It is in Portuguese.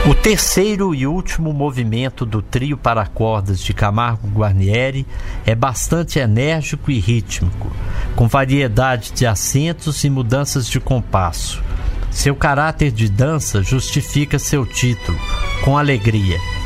O terceiro e último movimento do trio para cordas de Camargo Guarnieri é bastante enérgico e rítmico, com variedade de acentos e mudanças de compasso. Seu caráter de dança justifica seu título, com alegria,